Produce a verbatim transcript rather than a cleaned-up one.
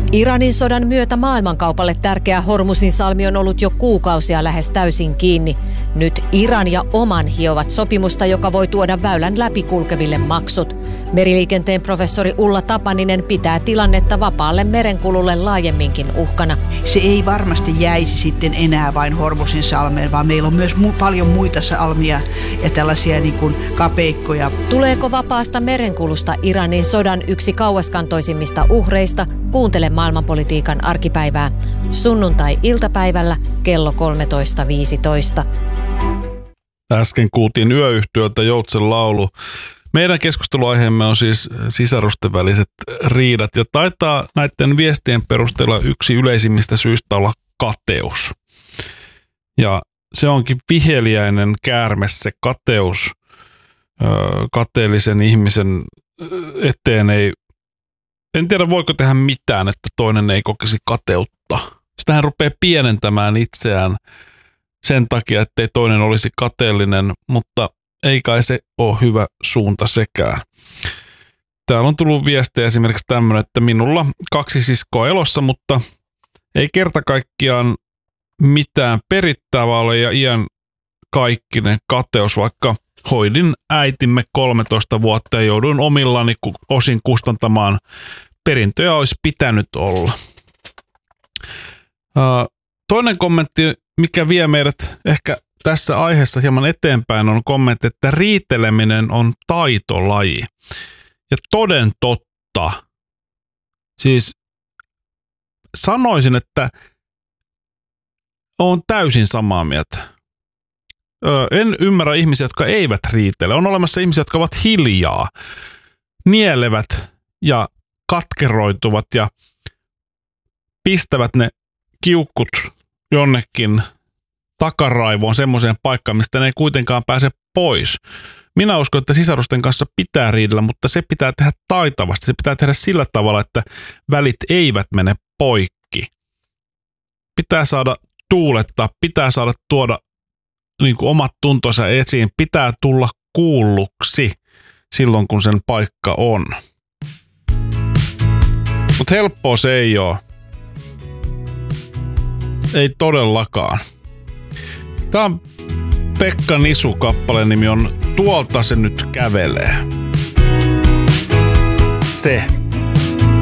Iranin sodan myötä maailmankaupalle tärkeä Hormuzin salmi on ollut jo kuukausia lähes täysin kiinni. Nyt Iran ja Oman hiovat sopimusta, joka voi tuoda väylän läpi kulkeville maksut. Meriliikenteen professori Ulla Tapaninen pitää tilannetta vapaalle merenkululle laajemminkin uhkana. Se ei varmasti jäisi sitten enää vain Hormuzin salmeen, vaan meillä on myös mu- paljon muita salmia ja tällaisia niin kuin kapeikkoja. Tuleeko vapaasta merenkulusta Iranin sodan yksi kauaskantoisimmista uhreista? Kuuntele maailmanpolitiikan arkipäivää sunnuntai-iltapäivällä kello kolmetoista viisitoista. Äsken kuultiin Yöyhtiöltä Joutsen laulu. Meidän keskusteluaiheemme on siis sisarusten väliset riidat ja taitaa näiden viestien perusteella yksi yleisimmistä syistä olla kateus. Ja se onkin viheliäinen käärme se kateus. Kateellisen ihmisen eteen ei, en tiedä voiko tehdä mitään, että toinen ei kokisi kateutta. Sitähän rupeaa pienentämään itseään sen takia, ettei toinen olisi kateellinen, mutta ei kai se ole hyvä suunta sekään. Täällä on tullut viestejä esimerkiksi tämmöinen, että minulla kaksi siskoa elossa, mutta ei kerta kaikkiaan mitään perittävää ole ja iän kaikkinen kateus, vaikka hoidin äitimme kolmetoista vuotta ja jouduin omillani osin kustantamaan. Perintöjä olisi pitänyt olla. Toinen kommentti, mikä vie meidät ehkä tässä aiheessa hieman eteenpäin, on kommentti, että riiteleminen on taitolaji. Ja toden totta. Siis sanoisin, että olen täysin samaa mieltä. En ymmärrä ihmisiä, jotka eivät riitele. On olemassa ihmisiä, jotka ovat hiljaa, nielevät ja katkeroituvat ja pistävät ne kiukkut jonnekin takaraivoon semmoiseen paikkaan, mistä ne ei kuitenkaan pääse pois. Minä uskon, että sisarusten kanssa pitää riidellä, mutta se pitää tehdä taitavasti. Se pitää tehdä sillä tavalla, että välit eivät mene poikki. Pitää saada tuulettaa, pitää saada tuoda niin kuin omat tuntonsa esiin, pitää tulla kuulluksi silloin, kun sen paikka on. Mutta helppoa se ei ole. Ei todellakaan. Tämä on Pekka Nisu, kappaleen nimi on Tuolta se nyt kävelee. Se.